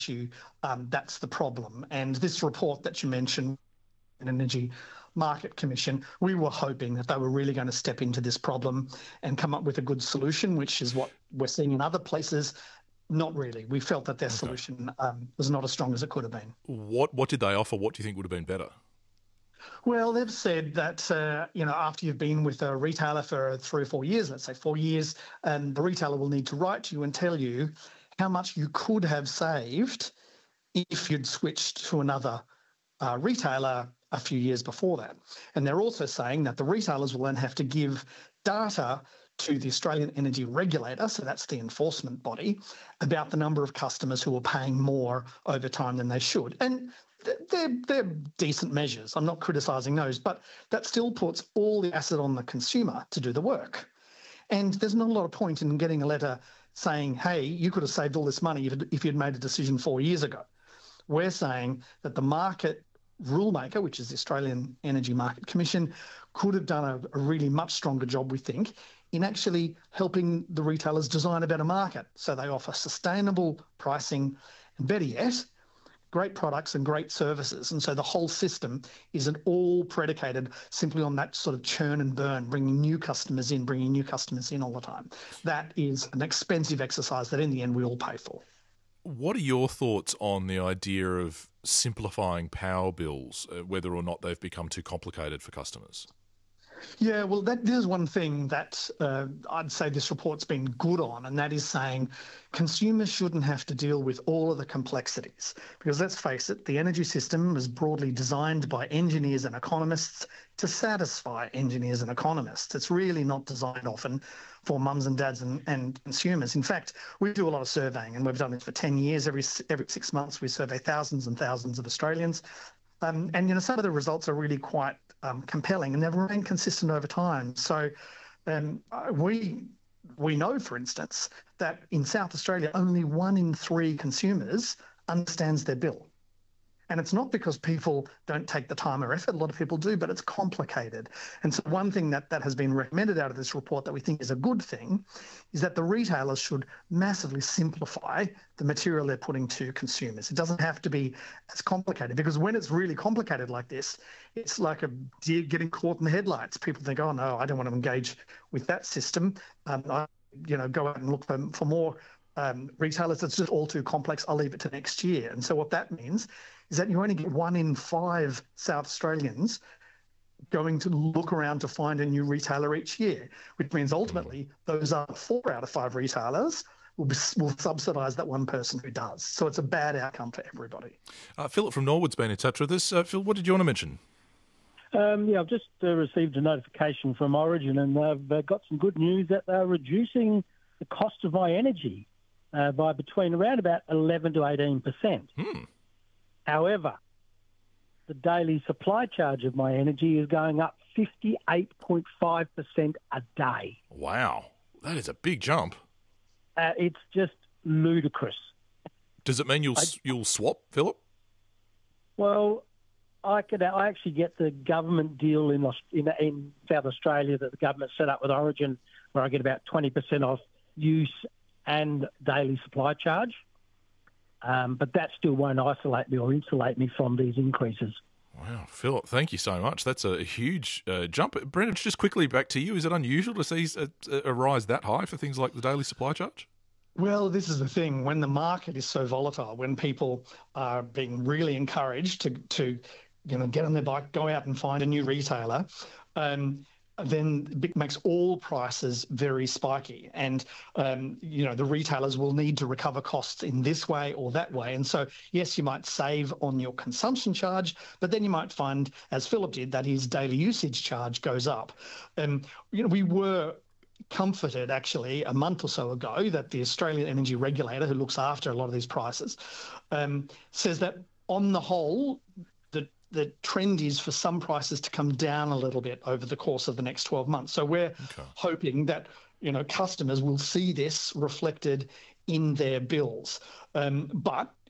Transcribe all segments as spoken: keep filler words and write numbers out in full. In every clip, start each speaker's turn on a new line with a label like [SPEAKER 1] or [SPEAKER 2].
[SPEAKER 1] issue, um, that's the problem. And this report that you mentioned, Energy Market Commission, we were hoping that they were really going to step into this problem and come up with a good solution, which is what we're seeing in other places. Not really. We felt that their
[SPEAKER 2] Okay.
[SPEAKER 1] solution um, was not as strong as it could have been.
[SPEAKER 2] What what did they offer? What do you think would have been better?
[SPEAKER 1] Well, they've said that, uh, you know, after you've been with a retailer for three or four years, let's say four years, and the retailer will need to write to you and tell you how much you could have saved if you'd switched to another uh, retailer a few years before that. And they're also saying that the retailers will then have to give data to the Australian Energy Regulator, so that's the enforcement body, about the number of customers who are paying more over time than they should. And they're, they're decent measures. I'm not criticising those, but that still puts all the asset on the consumer to do the work. And there's not a lot of point in getting a letter saying, hey, you could have saved all this money if you'd made a decision four years ago. We're saying that the market rulemaker, which is the Australian Energy Market Commission, could have done a, a really much stronger job, we think, in actually helping the retailers design a better market. So they offer sustainable pricing and, better yet, great products and great services. And so the whole system isn't all predicated simply on that sort of churn and burn, bringing new customers in, bringing new customers in all the time. That is an expensive exercise that in the end we all pay for.
[SPEAKER 2] What are your thoughts on the idea of simplifying power bills, uh, whether or not they've become too complicated for customers?
[SPEAKER 1] Yeah, well, that is one thing that uh, I'd say this report's been good on, and that is saying consumers shouldn't have to deal with all of the complexities. Because let's face it, the energy system was broadly designed by engineers and economists to satisfy engineers and economists. It's really not designed often for mums and dads and, and consumers. In fact, we do a lot of surveying, and we've done this for ten years. Every, every six months, we survey thousands and thousands of Australians. Um, and, you know, some of the results are really quite um, compelling, and they've remained consistent over time. So um, we we know, for instance, that in South Australia, only one in three consumers understands their bill. And it's not because people don't take the time or effort, a lot of people do, but it's complicated. And so one thing that, that has been recommended out of this report that we think is a good thing is that the retailers should massively simplify the material they're putting to consumers. It doesn't have to be as complicated, because when it's really complicated like this, it's like a deer getting caught in the headlights. People think, oh no, I don't want to engage with that system. Um, I, you know, go out and look for, for more um, retailers. It's just all too complex. I'll leave it to next year. And so what that means is that you only get one in five South Australians going to look around to find a new retailer each year, which means ultimately those are four out of five retailers will, be, will subsidise that one person who does. So it's a bad outcome for everybody.
[SPEAKER 2] Uh, Philip from Norwood's been in touch with us. Uh, Phil, what did you want to mention?
[SPEAKER 3] Um, yeah, I've just uh, received a notification from Origin, and they've uh, got some good news that they're reducing the cost of my energy uh, by between around about eleven to eighteen percent.
[SPEAKER 2] Hmm.
[SPEAKER 3] However, the daily supply charge of my energy is going up fifty-eight point five percent a day.
[SPEAKER 2] Wow, that is a big jump.
[SPEAKER 3] Uh, it's just ludicrous.
[SPEAKER 2] Does it mean you'll
[SPEAKER 3] I,
[SPEAKER 2] you'll swap, Philip?
[SPEAKER 3] Well, I could. I actually get the government deal in in, in South Australia that the government set up with Origin, where I get about twenty percent off use and daily supply charge. Um, but that still won't isolate me or insulate me from these increases.
[SPEAKER 2] Wow, Philip, thank you so much. That's a huge uh, jump. Brendan, just quickly back to you. Is it unusual to see a, a rise that high for things like the daily supply charge?
[SPEAKER 1] Well, this is the thing. When the market is so volatile, when people are being really encouraged to, to you know, get on their bike, go out and find a new retailer, um, then it makes all prices very spiky. And, um, you know, the retailers will need to recover costs in this way or that way. And so, yes, you might save on your consumption charge, but then you might find, as Philip did, that his daily usage charge goes up. And, you know, we were comforted actually a month or so ago that the Australian Energy Regulator, who looks after a lot of these prices, um, says that on the whole, the trend is for some prices to come down a little bit over the course of the next twelve months. So we're okay. hoping that, you know, customers will see this reflected in their bills. Um, but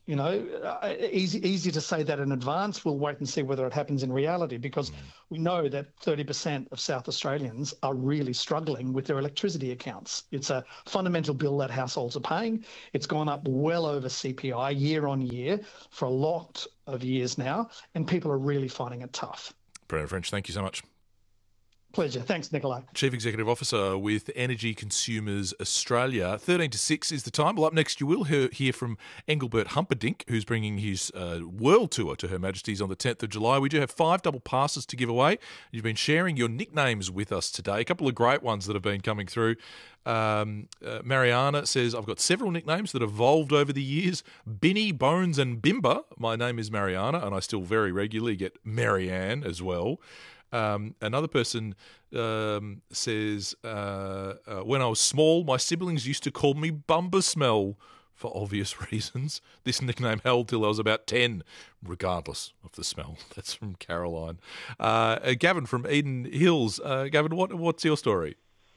[SPEAKER 1] You know, uh, easy easy to say that in advance. We'll wait and see whether it happens in reality, because we know that thirty percent of South Australians are really struggling with their electricity accounts. It's a fundamental bill that households are paying. It's gone up well over C P I year on year for a lot of years now, and people are really finding it tough.
[SPEAKER 2] Brendan French, thank you so much.
[SPEAKER 1] Pleasure. Thanks, Nikolai. Chief
[SPEAKER 2] Executive Officer with Energy Consumers Australia. thirteen to six is the time. Well, up next you will hear, hear from Engelbert Humperdinck, who's bringing his uh, world tour to Her Majesty's on the tenth of July. We do have five double passes to give away. You've been sharing your nicknames with us today. A couple of great ones that have been coming through. Um, uh, Mariana says, I've got several nicknames that evolved over the years. Binny, Bones and Bimba. My name is Mariana, and I still very regularly get Marianne as well. Um, another person um, says, uh, uh, when I was small, my siblings used to call me Bumba Smell for obvious reasons. This nickname held till I was about ten, regardless of the smell. That's from Caroline. Uh, uh, Gavin from Eden Hills. Uh, Gavin, what, what's your story?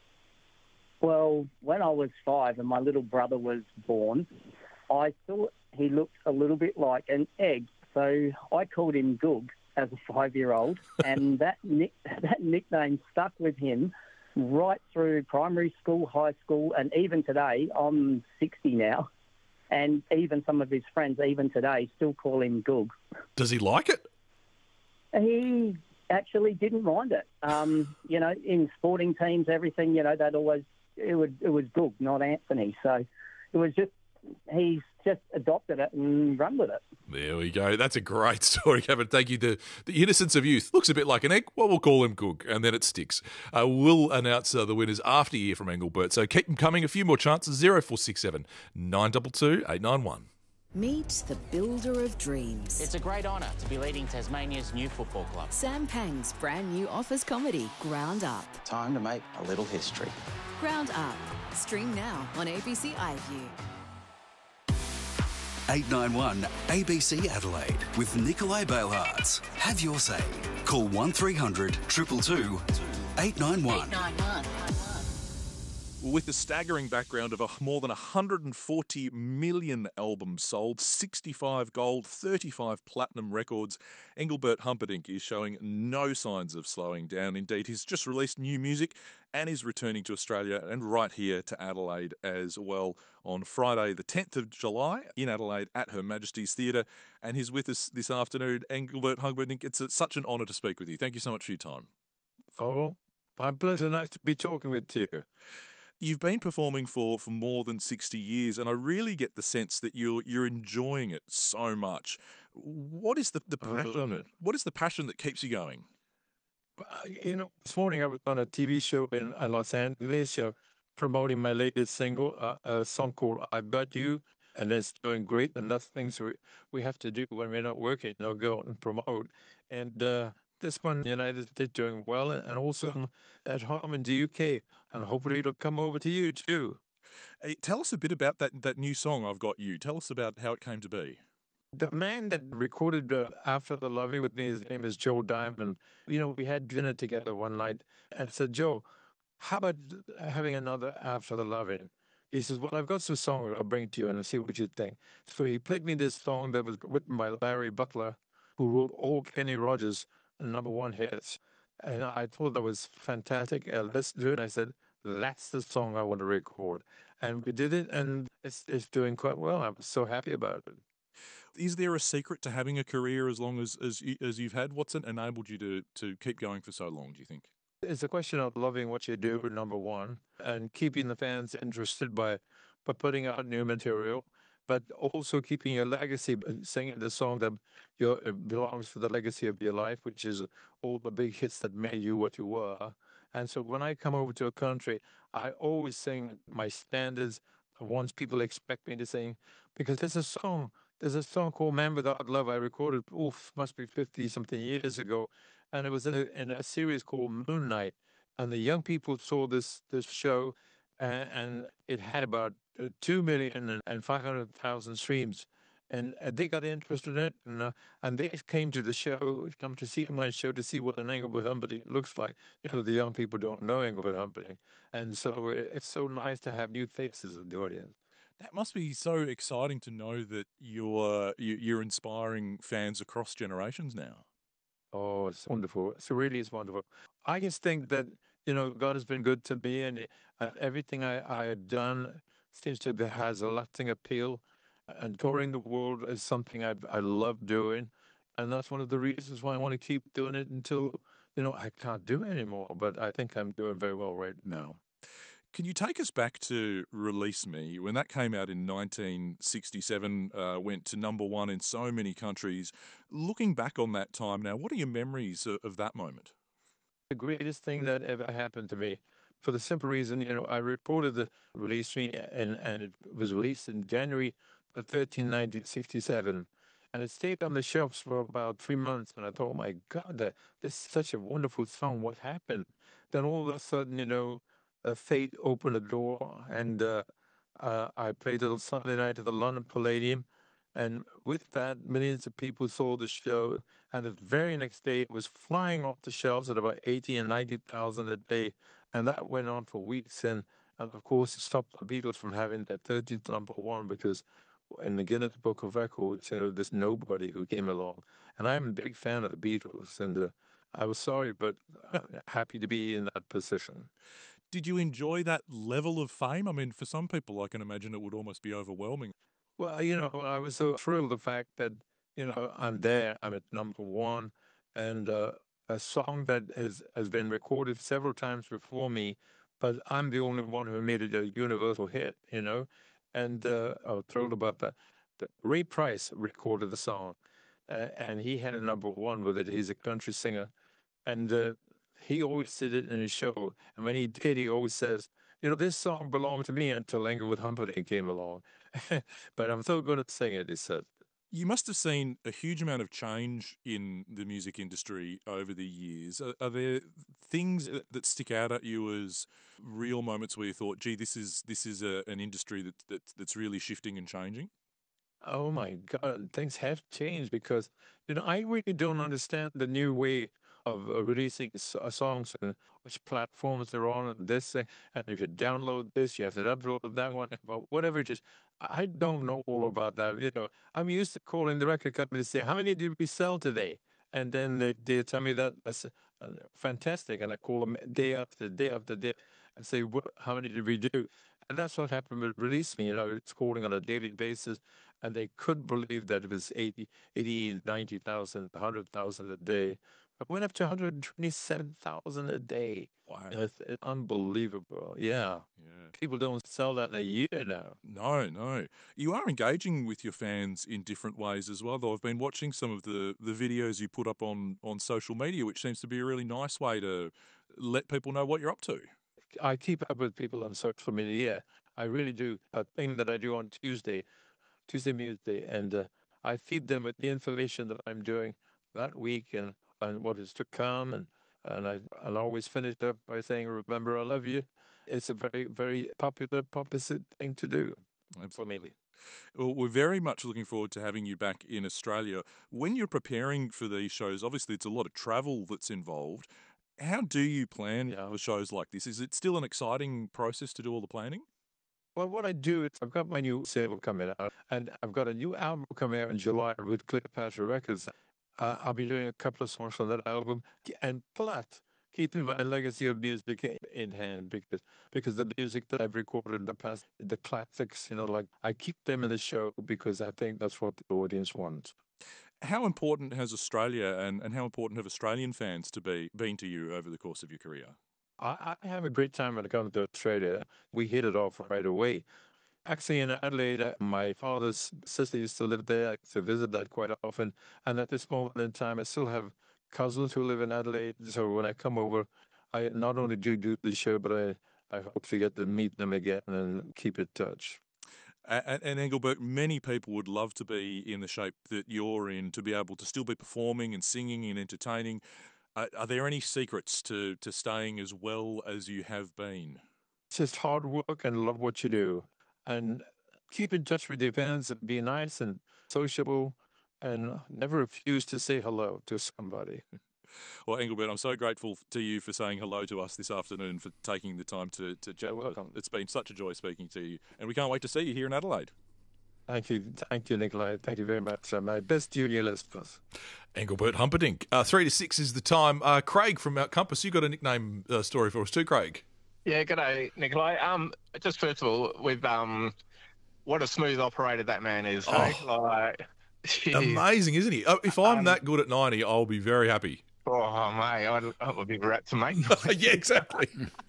[SPEAKER 4] Well, when I was five and my little brother was born, I thought he looked a little bit like an egg, so I called him Goog as a five-year-old, and that nick, that nickname stuck with him right through primary school, high school, and even today. I'm sixty now, and even some of his friends, even today, still call him Goog.
[SPEAKER 2] Does he like it?
[SPEAKER 4] He actually didn't mind it. Um, you know, in sporting teams, everything, you know, they'd always, it, would, it was Goog, not Anthony. So it was just, he's just adopted it and run with it.
[SPEAKER 2] There we go. That's a great story, Kevin. Thank you. The, the innocence of youth. Looks a bit like an egg. Well, we'll call him Goog, and then it sticks. Uh, we'll announce uh, the winners after you hear from Engelbert. So keep them coming. A few more chances. zero four six seven nine two two eight nine one.
[SPEAKER 5] Meet the builder of dreams.
[SPEAKER 6] It's a great honour to be leading Tasmania's new football club.
[SPEAKER 5] Sam Pang's brand new office comedy, Ground Up.
[SPEAKER 6] Time to make a little history.
[SPEAKER 5] Ground Up. Stream now on A B C iView.
[SPEAKER 7] eight nine one A B C Adelaide with Nikolai Bailhartz. Have your say. Call one three hundred two two two eight nine one.
[SPEAKER 2] With the staggering background of a more than one hundred forty million albums sold, sixty-five gold, thirty-five platinum records, Engelbert Humperdinck is showing no signs of slowing down. Indeed, he's just released new music and is returning to Australia and right here to Adelaide as well on Friday the tenth of July in Adelaide at Her Majesty's Theatre. And he's with us this afternoon. Engelbert Humperdinck, it's such an honour to speak with you. Thank you so much for your time.
[SPEAKER 8] Oh, my pleasure. Nice to be talking with you.
[SPEAKER 2] You've been performing for, for more than sixty years, and I really get the sense that you're you're enjoying it so much. What is the, the passion? What is the passion that keeps you going?
[SPEAKER 8] You know, this morning I was on a T V show in Los Angeles, uh, promoting my latest single, uh, a song called "I Bet You," and it's doing great. And that's things we we have to do when we're not working. You know, go out and promote. And uh, this one, United States, doing well, and also at home in the U K, and hopefully it'll come over to you too.
[SPEAKER 2] Hey, tell us a bit about that that new song, "I've Got You." Tell us about how it came to be.
[SPEAKER 8] The man that recorded uh, After the Loving with me, his name is Joe Diamond. You know, we had dinner together one night and said, Joe, how about having another After the Loving? He says, well, I've got some song I'll bring to you and see what you think. So he played me this song that was written by Larry Butler, who wrote all Kenny Rogers' number one hits. And I thought that was fantastic. Uh, let's do it. I said, that's the song I want to record. And we did it, and it's, it's doing quite well. I'm so happy about it.
[SPEAKER 2] Is there a secret to having a career as long as as, you, as you've had? What's it enabled you to, to keep going for so long, do you think?
[SPEAKER 8] It's a question of loving what you do, number one, and keeping the fans interested by, by putting out new material, but also keeping your legacy, singing the song that your, belongs to the legacy of your life, which is all the big hits that made you what you were. And so when I come over to a country, I always sing my standards, the ones people expect me to sing, because there's a song There's a song called Man Without Love I recorded, oof, must be fifty-something years ago, and it was in a, in a series called Moonlight, and the young people saw this this show, and, and it had about uh, two million and five hundred thousand streams, and uh, they got interested in it, and, uh, and they came to the show, come to see my show to see what an Engelbert Humperdinck looks like. You know, the young people don't know Engelbert Humperdinck, and so it's so nice to have new faces in the audience.
[SPEAKER 2] That must be so exciting to know that you're you- you're inspiring fans across generations now.
[SPEAKER 8] Oh, it's wonderful. It's really is wonderful. I just think that, you know, God has been good to me, and uh, everything I, I had done seems to be, has a lasting appeal. And touring the world is something I I love doing, and that's one of the reasons why I want to keep doing it until, you know, I can't do it anymore. But I think I'm doing very well right now.
[SPEAKER 2] Can you take us back to Release Me? When that came out in nineteen sixty-seven, uh, went to number one in so many countries. Looking back on that time now, what are your memories of, of that moment?
[SPEAKER 8] The greatest thing that ever happened to me, for the simple reason, you know, I reported the release me, and, and it was released in January the thirteenth, nineteen sixty-seven. And it stayed on the shelves for about three months. And I thought, oh my God, that, this is such a wonderful song. What happened? Then all of a sudden, you know, uh, fate opened a door, and uh, uh, I played it on Sunday night at the London Palladium. And with that, millions of people saw the show. And the very next day, it was flying off the shelves at about eighty and ninety thousand a day. And that went on for weeks. And, and of course, it stopped the Beatles from having that thirteenth number one, because in the Guinness Book of Records, you know, there's nobody who came along. And I'm a big fan of the Beatles. And uh, I was sorry, but happy to be in that position.
[SPEAKER 2] Did you enjoy that level of fame? I mean, for some people, I can imagine it would almost be overwhelming.
[SPEAKER 8] Well, you know, I was so thrilled the fact that, you know, I'm there, I'm at number one, and uh, a song that has, has been recorded several times before me, but I'm the only one who made it a universal hit, you know, and uh, I was thrilled about that. The, Ray Price recorded the song, uh, and he had a number one with it. He's a country singer, and uh, he always did it in his show, and when he did, he always says, you know, this song belonged to me until Englewood Humperdinck came along. But I'm still going to sing it, he said.
[SPEAKER 2] You must have seen a huge amount of change in the music industry over the years. Are, are there things that, that stick out at you as real moments where you thought, gee, this is this is a, an industry that, that that's really shifting and changing?
[SPEAKER 8] Oh my God, things have changed because, you know, I really don't understand the new way of uh, releasing s- uh, songs and which platforms they're on and this thing. And if you download this, you have to upload that one, but whatever it is. I don't know all about that. You know, I'm used to calling the record company to say, how many did we sell today? And then they, they tell me that that's uh, fantastic. And I call them day after day after day and say, what, how many did we do? And that's what happened with Release Me. You know, it's calling on a daily basis, and they couldn't believe that it was eighty, eighty, ninety thousand, one hundred thousand a day. It went up to one hundred twenty-seven thousand a day.
[SPEAKER 2] Wow.
[SPEAKER 8] It's, it's unbelievable. Yeah.
[SPEAKER 2] Yeah.
[SPEAKER 8] People don't sell that in a year now.
[SPEAKER 2] No, no. You are engaging with your fans in different ways as well, though. I've been watching some of the, the videos you put up on, on social media, which seems to be a really nice way to let people know what you're up to.
[SPEAKER 8] I keep up with people on social media. Yeah, I really do. A thing that I do on Tuesday, Tuesday Music Day, and uh, I feed them with the information that I'm doing that week and, and what is to come. And, and I, I'll always finish up by saying, remember, I love you. It's a very, very popular, opposite thing to do.
[SPEAKER 2] Absolutely. Well, we're very much looking forward to having you back in Australia. When you're preparing for these shows, obviously it's a lot of travel that's involved. How do you plan
[SPEAKER 8] Yeah.
[SPEAKER 2] for shows like this? Is it still an exciting process to do all the planning?
[SPEAKER 8] Well, what I do is I've got my new single coming out, and I've got a new album coming out in July with Cleopatra Records. Uh, I'll be doing a couple of songs on that album, and plus keeping my legacy of music in in hand, because because the music that I've recorded in the past, the classics, you know, like I keep them in the show because I think that's what the audience wants.
[SPEAKER 2] How important has Australia and, and how important have Australian fans to be been to you over the course of your career?
[SPEAKER 8] I, I have a great time when I come to Australia. We hit it off right away. Actually, in Adelaide, uh, my father's sister used to live there. I used to visit that quite often. And at this moment in time, I still have cousins who live in Adelaide. So when I come over, I not only do do the show, but I, I hope to get to meet them again and keep in touch.
[SPEAKER 2] And, and Engelbert, many people would love to be in the shape that you're in, to be able to still be performing and singing and entertaining. Uh, are there any secrets to, to staying as well as you have been?
[SPEAKER 8] It's just hard work and love what you do. And keep in touch with your fans and be nice and sociable and never refuse to say hello to somebody.
[SPEAKER 2] Well, Engelbert, I'm so grateful to you for saying hello to us this afternoon, for taking the time to, to chat.
[SPEAKER 8] welcome.
[SPEAKER 2] It's been such a joy speaking to you, and we can't wait to see you here in Adelaide.
[SPEAKER 8] Thank you. Thank you, Nikolai. Thank you very much. Uh, my best junior listeners.
[SPEAKER 2] Engelbert Humperdinck. Uh, three to six is the time. Uh, Craig from Mount Compass, you got a nickname uh, story for us too, Craig.
[SPEAKER 9] Yeah, g'day, Nikolai. Um, just first of all, with um, what a smooth operator that man is.
[SPEAKER 2] Oh.
[SPEAKER 9] Hey? Like,
[SPEAKER 2] Amazing, isn't he? Oh, if I'm
[SPEAKER 9] Um,
[SPEAKER 2] that good at ninety, I'll be very happy.
[SPEAKER 9] oh, mate, I'd, that would be rat to me.
[SPEAKER 2] Yeah, exactly.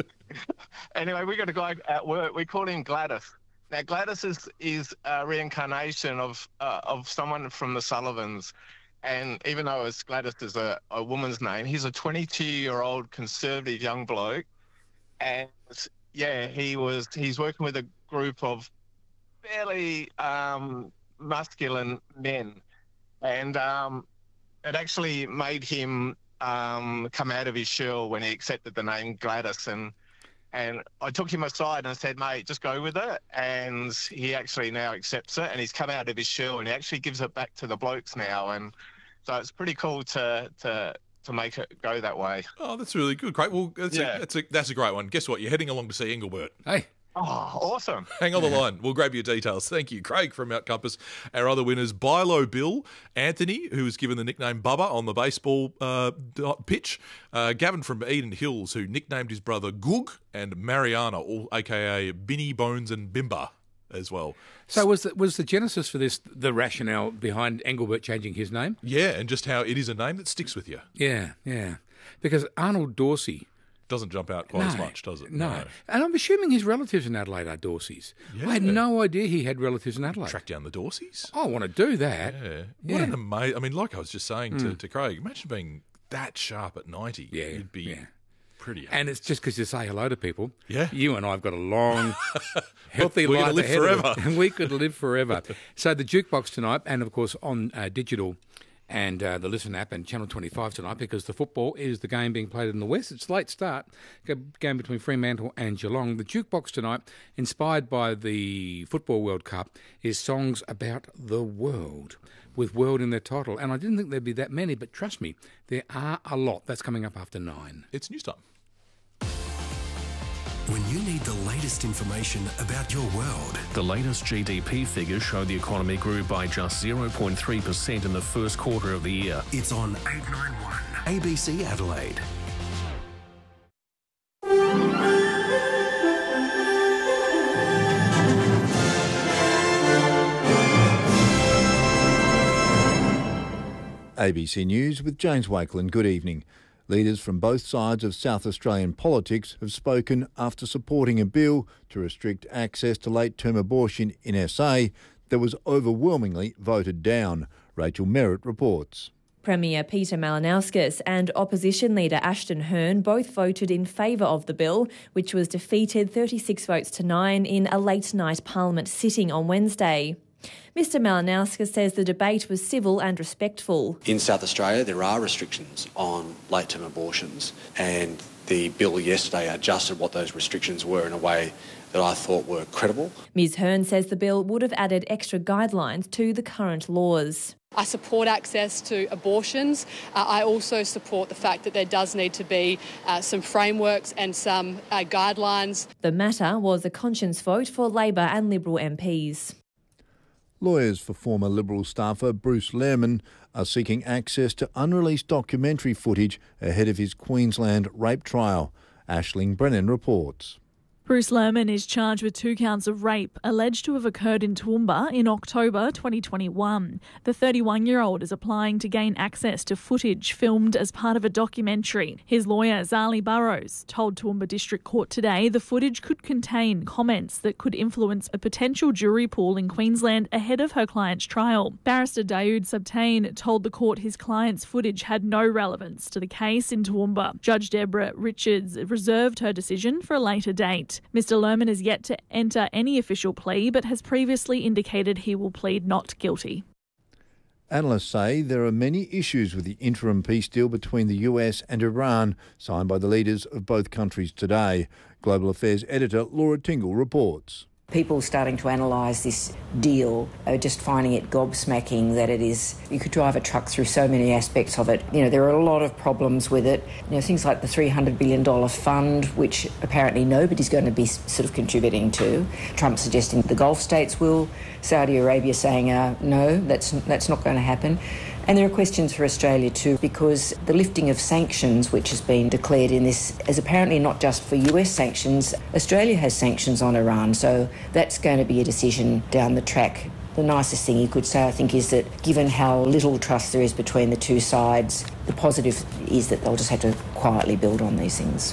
[SPEAKER 9] Anyway, we got a guy at work. We call him Gladys. Now, Gladys is is a reincarnation of uh, of someone from the Sullivans, and even though it's Gladys is a, a woman's name, he's a twenty-two-year-old conservative young bloke, and yeah, he was he's working with a group of fairly um, masculine men, and um, it actually made him um, come out of his shell when he accepted the name Gladys. And and I took him aside and said, mate, just go with it. And he actually now accepts it, and he's come out of his shell, and he actually gives it back to the blokes now. And so it's pretty cool to to to make it go that way.
[SPEAKER 2] Oh, that's really good. Great. Well, that's,
[SPEAKER 9] Yeah.
[SPEAKER 2] a, that's, a, that's a great one. Guess what? You're heading along to see Engelbert.
[SPEAKER 10] Hey.
[SPEAKER 9] Oh, awesome.
[SPEAKER 2] Hang on the line. We'll grab your details. Thank you. Craig from Mount Compass. Our other winners, Bilo Bill, Anthony, who was given the nickname Bubba on the baseball uh, pitch, uh, Gavin from Eden Hills, who nicknamed his brother Goog, and Mariana, all, a k a. Binny, Bones and Bimba as well.
[SPEAKER 10] So was the, was the genesis for this the rationale behind Engelbert changing his name?
[SPEAKER 2] Yeah, and just how it is a name that sticks with you.
[SPEAKER 10] Yeah, yeah. Because Arnold Dorsey...
[SPEAKER 2] Doesn't jump out quite
[SPEAKER 10] no,
[SPEAKER 2] as much, does it?
[SPEAKER 10] No.
[SPEAKER 2] no.
[SPEAKER 10] And I'm assuming his relatives in Adelaide are Dorseys.
[SPEAKER 2] Yeah.
[SPEAKER 10] I had no idea he had relatives in Adelaide.
[SPEAKER 2] Track down the Dorseys.
[SPEAKER 10] I want to do that.
[SPEAKER 2] Yeah.
[SPEAKER 10] Yeah.
[SPEAKER 2] What an amazing... I mean, like I was just saying to,
[SPEAKER 10] Mm.
[SPEAKER 2] to Craig, imagine being that sharp at ninety.
[SPEAKER 10] Yeah,
[SPEAKER 2] You'd be
[SPEAKER 10] yeah.
[SPEAKER 2] pretty...
[SPEAKER 10] And it's just because you say hello to people.
[SPEAKER 2] Yeah.
[SPEAKER 10] You and I have got a long, healthy
[SPEAKER 2] We're
[SPEAKER 10] life
[SPEAKER 2] gonna live
[SPEAKER 10] ahead of
[SPEAKER 2] forever.
[SPEAKER 10] us. We could live forever. So the Jukebox tonight, and of course on uh, digital and uh, the Listen app and Channel twenty-five tonight, because the football is the game being played in the West. It's a late start, G- game between Fremantle and Geelong. The Jukebox tonight, inspired by the Football World Cup, is songs about the world, with world in their title. And I didn't think there'd be that many, but trust me, there are a lot. That's coming up after nine.
[SPEAKER 2] It's news time.
[SPEAKER 11] When you need the latest information about your world.
[SPEAKER 12] The latest G D P figures show the economy grew by just zero point three percent in the first quarter of the year.
[SPEAKER 11] It's on eight ninety-one A B C Adelaide.
[SPEAKER 13] A B C News with James Wakeland. Good evening. Leaders from both sides of South Australian politics have spoken after supporting a bill to restrict access to late-term abortion in S A that was overwhelmingly voted down. Rachel Merritt reports.
[SPEAKER 14] Premier Peter Malinauskas and opposition leader Ashton Hearn both voted in favour of the bill, which was defeated thirty-six votes to nine in a late-night Parliament sitting on Wednesday. Mister Malinauskas says the debate was civil and respectful.
[SPEAKER 15] In South Australia, there are restrictions on late-term abortions, and the bill yesterday adjusted what those restrictions were in a way that I thought were credible.
[SPEAKER 14] Ms Hearn says the bill would have added extra guidelines to the current laws.
[SPEAKER 16] I support access to abortions. Uh, I also support the fact that there does need to be uh, some frameworks and some uh, guidelines.
[SPEAKER 14] The matter was a conscience vote for Labor and Liberal M Ps.
[SPEAKER 13] Lawyers for former Liberal staffer Bruce Lehrmann are seeking access to unreleased documentary footage ahead of his Queensland rape trial. Aisling Brennan reports.
[SPEAKER 17] Bruce Lehrmann is charged with two counts of rape alleged to have occurred in Toowoomba in October twenty twenty-one. The thirty-one-year-old is applying to gain access to footage filmed as part of a documentary. His lawyer, Zali Burrows, told Toowoomba District Court today the footage could contain comments that could influence a potential jury pool in Queensland ahead of her client's trial. Barrister Daoud Subtain told the court his client's footage had no relevance to the case in Toowoomba. Judge Deborah Richards reserved her decision for a later date. Mister Lehrmann is yet to enter any official plea, but has previously indicated he will plead not guilty.
[SPEAKER 13] Analysts say there are many issues with the interim peace deal between the U S and Iran, signed by the leaders of both countries today. Global Affairs editor Laura Tingle reports.
[SPEAKER 18] People starting to analyse this deal are just finding it gobsmacking that it is, you could drive a truck through so many aspects of it. You know, there are a lot of problems with it. You know, things like the three hundred billion dollars fund, which apparently nobody's going to be sort of contributing to. Trump suggesting the Gulf states will, Saudi Arabia saying, uh, no, that's, that's not going to happen. And there are questions for Australia too, because the lifting of sanctions, which has been declared in this, is apparently not just for U S sanctions. Australia has sanctions on Iran, so that's going to be a decision down the track. The nicest thing you could say, I think, is that given how little trust there is between the two sides, the positive is that they'll just have to quietly build on these things.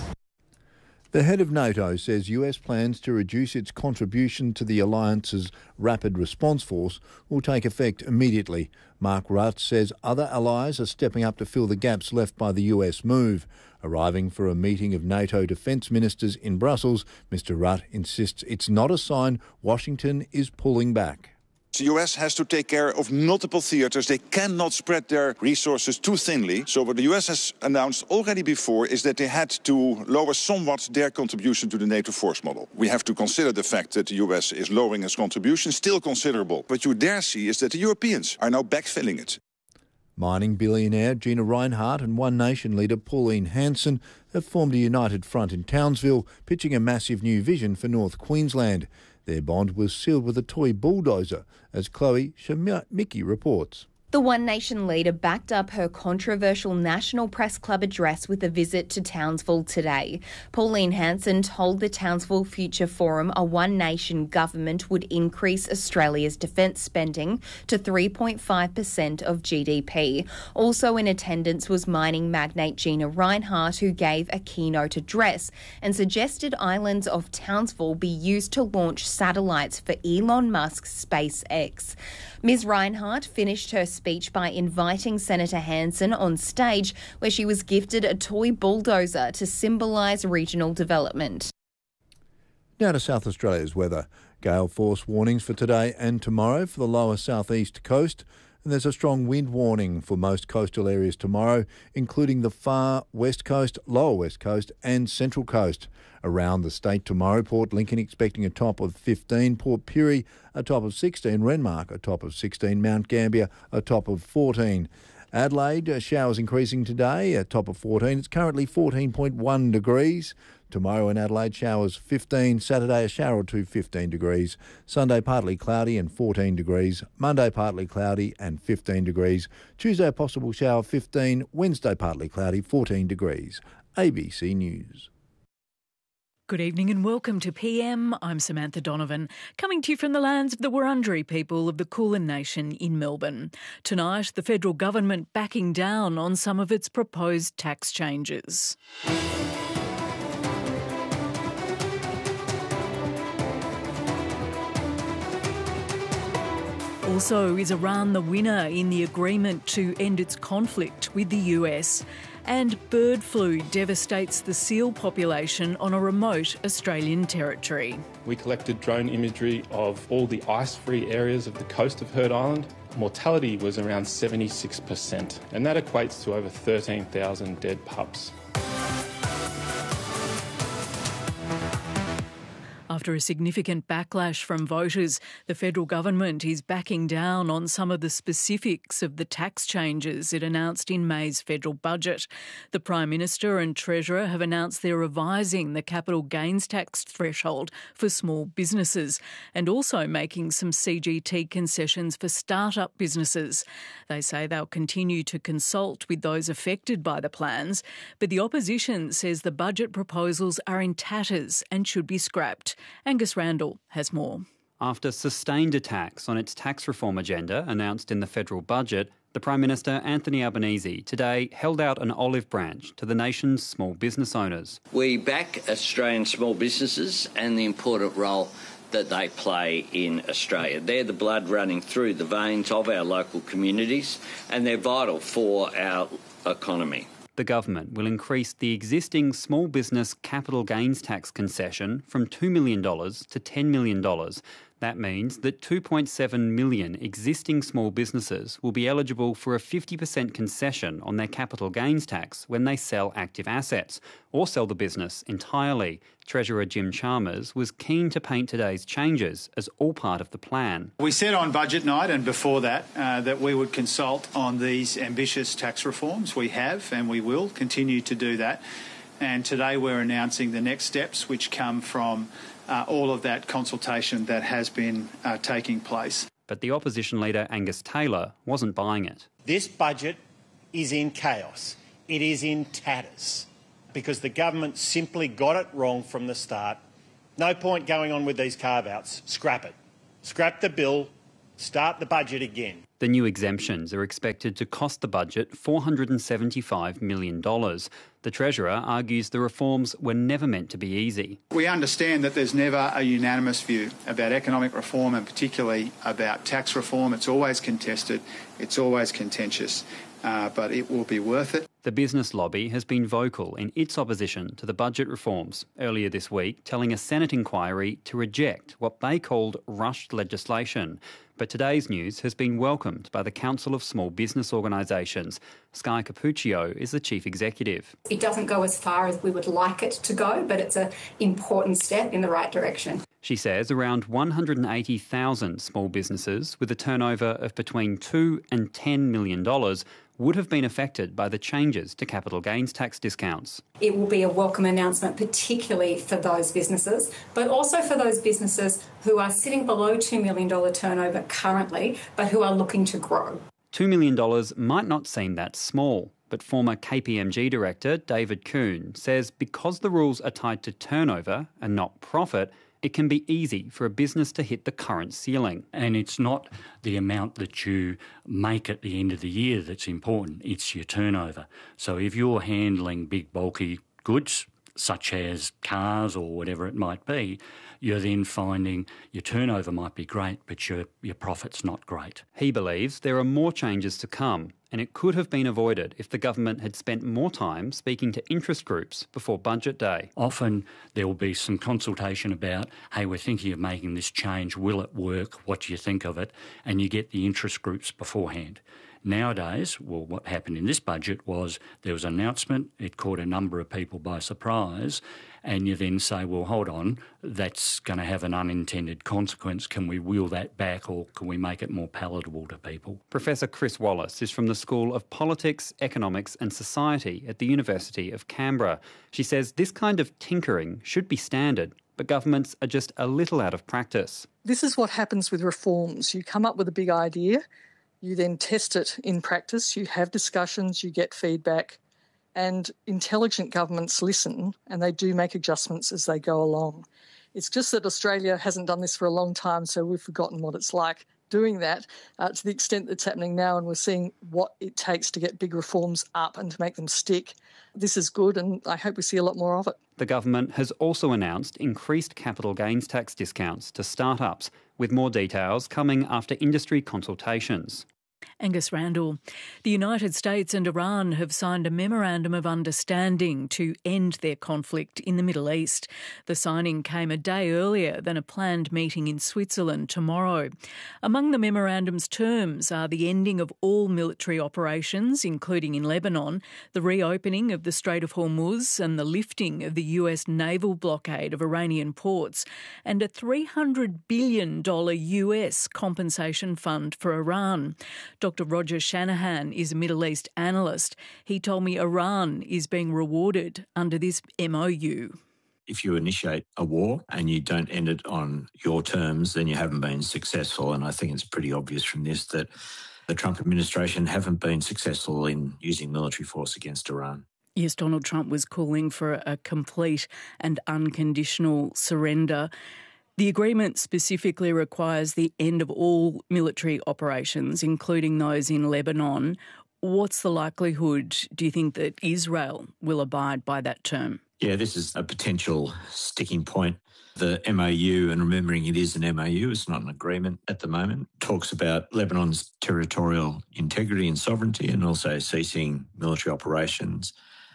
[SPEAKER 13] The head of NATO says U S plans to reduce its contribution to the alliance's Rapid Response Force will take effect immediately. Mark Rutte says other allies are stepping up to fill the gaps left by the U S move. Arriving for a meeting of NATO defence ministers in Brussels, Mr Rutte insists it's not a sign Washington is pulling back.
[SPEAKER 19] The U S has to take care of multiple theatres. They cannot spread their resources too thinly. So what the U S has announced already before is that they had to lower somewhat their contribution to the NATO force model. We have to consider the fact that the U S is lowering its contribution, still considerable. What you dare see is that the Europeans are now backfilling it.
[SPEAKER 13] Mining billionaire Gina Rinehart and One Nation leader Pauline Hanson have formed a united front in Townsville, pitching a massive new vision for North Queensland. Their bond was sealed with a toy bulldozer, as Chloe Shamicki reports.
[SPEAKER 20] The One Nation leader backed up her controversial National Press Club address with a visit to Townsville today. Pauline Hanson told the Townsville Future Forum a One Nation government would increase Australia's defence spending to three point five percent of G D P. Also in attendance was mining magnate Gina Rinehart, who gave a keynote address and suggested islands of Townsville be used to launch satellites for Elon Musk's SpaceX. Miz Rinehart finished her speech by inviting Senator Hanson on stage, where she was gifted a toy bulldozer to symbolise regional development.
[SPEAKER 13] Now to South Australia's weather. Gale force warnings for today and tomorrow for the lower southeast coast. And there's a strong wind warning for most coastal areas tomorrow, including the far west coast, lower west coast and central coast. Around the state tomorrow, Port Lincoln expecting a top of fifteen, Port Pirie a top of sixteen, Renmark a top of sixteen, Mount Gambier a top of fourteen. Adelaide, uh, showers increasing today, a top of fourteen. It's currently fourteen point one degrees. Tomorrow in Adelaide, showers fifteen. Saturday, a shower or two, fifteen degrees. Sunday, partly cloudy and fourteen degrees. Monday, partly cloudy and fifteen degrees. Tuesday, a possible shower, fifteen. Wednesday, partly cloudy, fourteen degrees. A B C News.
[SPEAKER 21] Good evening and welcome to P M. I'm Samantha Donovan, coming to you from the lands of the Wurundjeri people of the Kulin Nation in Melbourne. Tonight, the federal government backing down on some of its proposed tax changes. Also, is Iran the winner in the agreement to end its conflict with the U S? And bird flu devastates the seal population on a remote Australian territory.
[SPEAKER 22] We collected drone imagery of all the ice-free areas of the coast of Heard Island. Mortality was around seventy-six percent, and that equates to over thirteen thousand dead pups.
[SPEAKER 21] After a significant backlash from voters, the federal government is backing down on some of the specifics of the tax changes it announced in May's federal budget. The Prime Minister and Treasurer have announced they're revising the capital gains tax threshold for small businesses and also making some C G T concessions for start-up businesses. They say they'll continue to consult with those affected by the plans, but the opposition says the budget proposals are in tatters and should be scrapped. Angus Randall has more.
[SPEAKER 23] After sustained attacks on its tax reform agenda announced in the federal budget, the Prime Minister, Anthony Albanese, today held out an olive branch to the nation's small business owners.
[SPEAKER 24] We back Australian small businesses and the important role that they play in Australia. They're the blood running through the veins of our local communities, and they're vital for our economy.
[SPEAKER 23] The government will increase the existing small business capital gains tax concession from two million dollars to ten million dollars. That means that two point seven million existing small businesses will be eligible for a fifty percent concession on their capital gains tax when they sell active assets or sell the business entirely. Treasurer Jim Chalmers was keen to paint today's changes as all part of the plan.
[SPEAKER 1] We said on budget night and before that uh, that we would consult on these ambitious tax reforms. We have and we will continue to do that. And today we're announcing the next steps which come from uh, all of that consultation that has been uh, taking place.
[SPEAKER 23] But the opposition leader Angus Taylor wasn't buying it.
[SPEAKER 3] This budget is in chaos. It is in tatters because the government simply got it wrong from the start. No point going on with these carve-outs. Scrap it. Scrap the bill. Start the budget again.
[SPEAKER 23] The new exemptions are expected to cost the budget four hundred seventy-five million dollars. The Treasurer argues the reforms were never meant to be easy.
[SPEAKER 1] We understand that there's never a unanimous view about economic reform and particularly about tax reform. It's always contested, it's always contentious, uh, but it will be worth it.
[SPEAKER 23] The business lobby has been vocal in its opposition to the budget reforms, earlier this week telling a Senate inquiry to reject what they called rushed legislation. But today's news has been welcomed by the Council of Small Business Organisations. Sky Capuccio is the chief executive.
[SPEAKER 4] It doesn't go as far as we would like it to go, but it's an important step in the right direction.
[SPEAKER 23] She says around one hundred eighty thousand small businesses with a turnover of between two and ten million dollars would have been affected by the changes to capital gains tax discounts.
[SPEAKER 4] It will be a welcome announcement, particularly for those businesses, but also for those businesses who are sitting below two million dollars turnover currently, but who are looking to grow.
[SPEAKER 23] two million dollars might not seem that small, but former K P M G director David Kuhn says because the rules are tied to turnover and not profit, it can be easy for a business to hit the current ceiling.
[SPEAKER 6] And it's not the amount that you make at the end of the year that's important, it's your turnover. So if you're handling big bulky goods, such as cars or whatever it might be, you're then finding your turnover might be great, but your, your profit's not great.
[SPEAKER 23] He believes there are more changes to come, and it could have been avoided if the government had spent more time speaking to interest groups before budget day.
[SPEAKER 6] Often there will be some consultation about, hey, we're thinking of making this change, will it work, what do you think of it? And you get the interest groups beforehand. Nowadays, well, what happened in this budget was there was an announcement, it caught a number of people by surprise, and you then say, well, hold on, that's going to have an unintended consequence. Can we wheel that back or can we make it more palatable to people?
[SPEAKER 23] Professor Chris Wallace is from the School of Politics, Economics and Society at the University of Canberra. She says this kind of tinkering should be standard, but governments are just a little out of practice.
[SPEAKER 25] This is what happens with reforms. You come up with a big idea, you then test it in practice, you have discussions, you get feedback, and intelligent governments listen and they do make adjustments as they go along. It's just that Australia hasn't done this for a long time, so we've forgotten what it's like doing that uh, to the extent that's happening now, and we're seeing what it takes to get big reforms up and to make them stick. This is good, and I hope we see a lot more of it.
[SPEAKER 23] The government has also announced increased capital gains tax discounts to startups, with more details coming after industry consultations.
[SPEAKER 21] Angus Randall. The United States and Iran have signed a memorandum of understanding to end their conflict in the Middle East. The signing came a day earlier than a planned meeting in Switzerland tomorrow. Among the memorandum's terms are the ending of all military operations, including in Lebanon, the reopening of the Strait of Hormuz and the lifting of the U S naval blockade of Iranian ports, and a three hundred billion dollars U S compensation fund for Iran. Doctor Roger Shanahan is a Middle East analyst. He told me Iran is being rewarded under this M O U.
[SPEAKER 26] If you initiate a war and you don't end it on your terms, then you haven't been successful. And I think it's pretty obvious from this that the Trump administration haven't been successful in using military force against Iran.
[SPEAKER 21] Yes, Donald Trump was calling for a complete and unconditional surrender. The agreement specifically requires the end of all military operations, including those in Lebanon. What's the likelihood, do you think, that Israel will abide by that term?
[SPEAKER 26] Yeah, this is a potential sticking point. The M O U, and remembering it is an M O U, it's not an agreement at the moment, talks about Lebanon's territorial integrity and sovereignty and also ceasing military operations.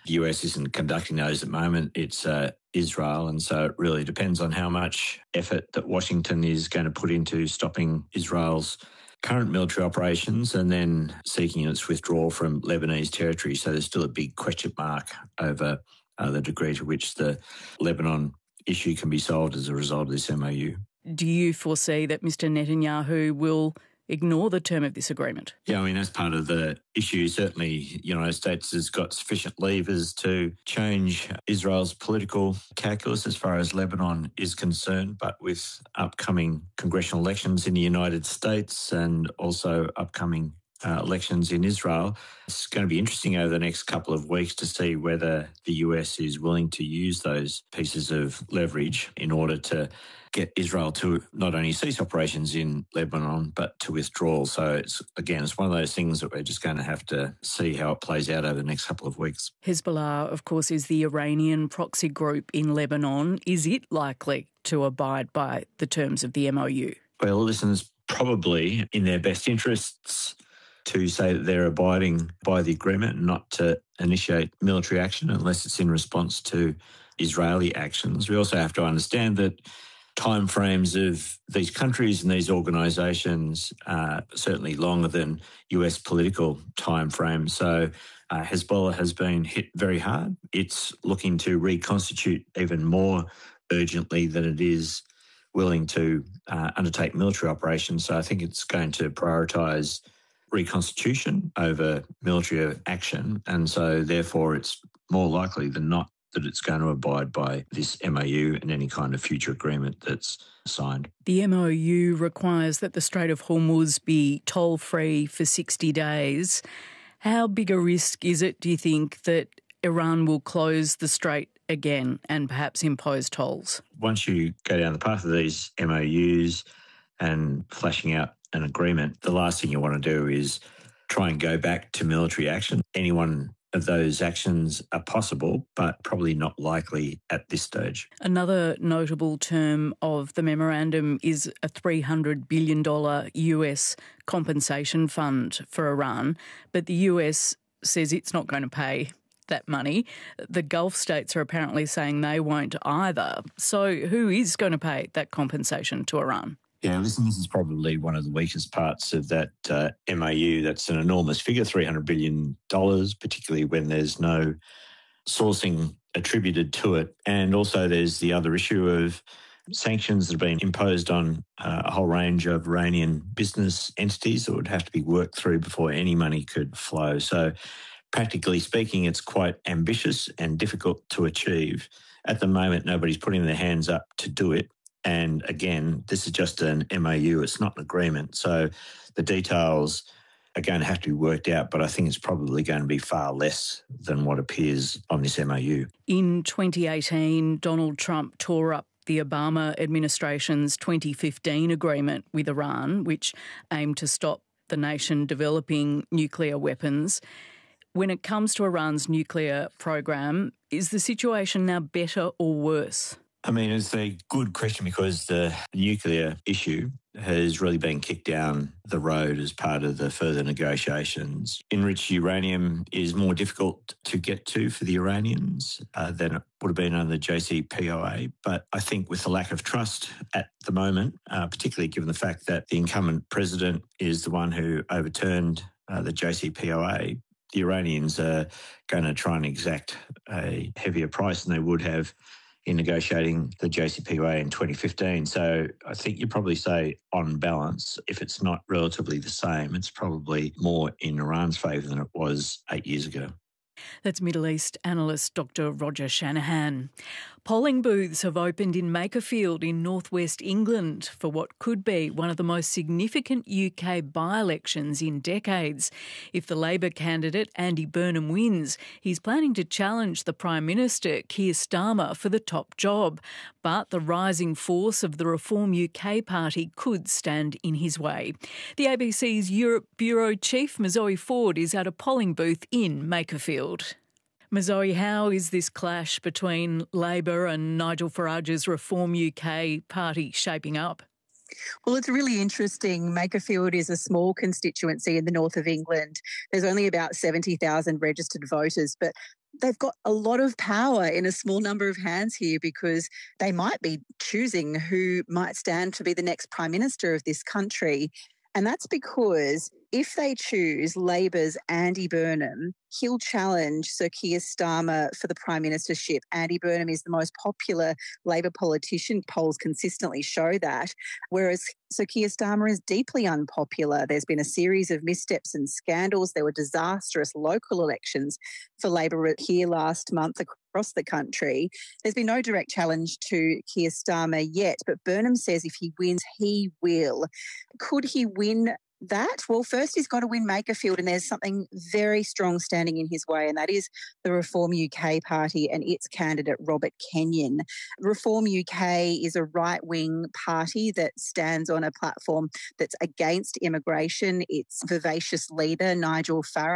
[SPEAKER 26] The U S isn't conducting those at the moment. It's uh, Israel. And so it really depends on how much effort that Washington is going to put into stopping Israel's current military operations and then seeking its withdrawal from Lebanese territory. So there's still a big question mark over uh, the degree to which the Lebanon issue can be solved as a result of this M O U.
[SPEAKER 21] Do you foresee that Mister Netanyahu will ignore the term of this agreement?
[SPEAKER 26] Yeah, I mean, that's part of the issue. Certainly, the United States has got sufficient levers to change Israel's political calculus as far as Lebanon is concerned, but with upcoming congressional elections in the United States and also upcoming uh, elections in Israel, it's going to be interesting over the next couple of weeks to see whether the U S is willing to use those pieces of leverage in order to get Israel to not only cease operations in Lebanon, but to withdraw. So it's, again, it's one of those things that we're just going to have to see how it plays out over the next couple of weeks.
[SPEAKER 21] Hezbollah, of course, is the Iranian proxy group in Lebanon. Is it likely to abide by the terms of the M O U?
[SPEAKER 26] Well, listen, it's probably in their best interests to say that they're abiding by the agreement and not to initiate military action unless it's in response to Israeli actions. We also have to understand that timeframes of these countries and these organisations are certainly longer than U S political timeframes. So uh, Hezbollah has been hit very hard. It's looking to reconstitute even more urgently than it is willing to uh, undertake military operations. So I think it's going to prioritise reconstitution over military action. And so therefore it's more likely than not that it's going to abide by this M O U and any kind of future agreement that's signed.
[SPEAKER 21] The M O U requires that the Strait of Hormuz be toll-free for sixty days. How big a risk is it, do you think, that Iran will close the strait again and perhaps impose tolls?
[SPEAKER 26] Once you go down the path of these M O Us and flashing out an agreement, the last thing you want to do is try and go back to military action. Anyone of those actions are possible, but probably not likely at this stage.
[SPEAKER 21] Another notable term of the memorandum is a three hundred billion dollars U S compensation fund for Iran, but the U S says it's not going to pay that money. The Gulf states are apparently saying they won't either. So who is going to pay that compensation to Iran?
[SPEAKER 26] Yeah, listen, this is probably one of the weakest parts of that uh, M O U. That's an enormous figure, three hundred billion dollars, particularly when there's no sourcing attributed to it. And also there's the other issue of sanctions that have been imposed on uh, a whole range of Iranian business entities that would have to be worked through before any money could flow. So practically speaking, it's quite ambitious and difficult to achieve. At the moment, nobody's putting their hands up to do it. And again, this is just an M O U. It's not an agreement. So the details are going to have to be worked out, but I think it's probably going to be far less than what appears on this M O U.
[SPEAKER 21] In twenty eighteen, Donald Trump tore up the Obama administration's twenty fifteen agreement with Iran, which aimed to stop the nation developing nuclear weapons. When it comes to Iran's nuclear program, is the situation now better or worse?
[SPEAKER 26] I mean, it's a good question because the nuclear issue has really been kicked down the road as part of the further negotiations. Enriched uranium is more difficult to get to for the Iranians uh, than it would have been under the J C P O A. But I think with the lack of trust at the moment, uh, particularly given the fact that the incumbent president is the one who overturned uh, the J C P O A, the Iranians are going to try and exact a heavier price than they would have in negotiating the J C P O A in twenty fifteen. So I think you'd probably say, on balance, if it's not relatively the same, it's probably more in Iran's favour than it was eight years ago.
[SPEAKER 21] That's Middle East analyst Doctor Roger Shanahan. Polling booths have opened in Makerfield in northwest England for what could be one of the most significant U K by-elections in decades. If the Labor candidate Andy Burnham wins, he's planning to challenge the Prime Minister Keir Starmer for the top job. But the rising force of the Reform U K party could stand in his way. The A B C's Europe Bureau Chief Mazoe Ford is at a polling booth in Makerfield. Mazoe, how is this clash between Labor and Nigel Farage's Reform U K party shaping up?
[SPEAKER 2] Well, it's really interesting. Makerfield is a small constituency in the north of England. There's only about seventy thousand registered voters, but they've got a lot of power in a small number of hands here because they might be choosing who might stand to be the next Prime Minister of this country. And that's because if they choose Labor's Andy Burnham, he'll challenge Sir Keir Starmer for the Prime Ministership. Andy Burnham is the most popular Labor politician. Polls consistently show that, whereas Sir Keir Starmer is deeply unpopular. There's been a series of missteps and scandals. There were disastrous local elections for Labor here last month across the country. There's been no direct challenge to Keir Starmer yet, but Burnham says if he wins, he will. Could he win that? Well, first he's got to win Makerfield, and there's something very strong standing in his way, and that is the Reform U K party and its candidate, Robert Kenyon. Reform U K is a right-wing party that stands on a platform that's against immigration. Its vivacious leader, Nigel Farage,